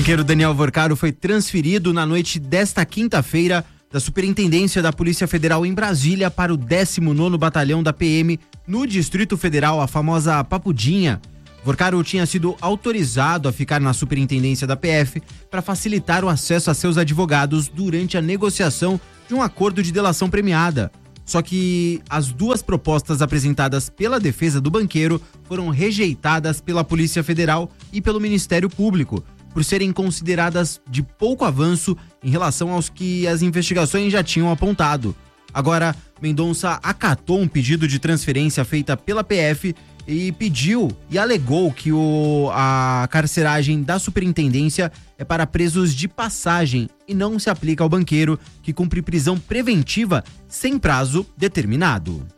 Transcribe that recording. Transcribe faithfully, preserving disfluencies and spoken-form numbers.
banqueiro Daniel Vorcaro foi transferido na noite desta quinta-feira da Superintendência da Polícia Federal em Brasília para o décimo nono Batalhão da P M no Distrito Federal, a famosa Papudinha. Vorcaro tinha sido autorizado a ficar na Superintendência da P F para facilitar o acesso a seus advogados durante a negociação de um acordo de delação premiada. Só que as duas propostas apresentadas pela defesa do banqueiro foram rejeitadas pela Polícia Federal e pelo Ministério Público, por serem consideradas de pouco avanço em relação aos que as investigações já tinham apontado. Agora, Mendonça acatou um pedido de transferência feita pela P F e pediu e alegou que o, a carceragem da superintendência é para presos de passagem e não se aplica ao banqueiro, que cumpre prisão preventiva sem prazo determinado.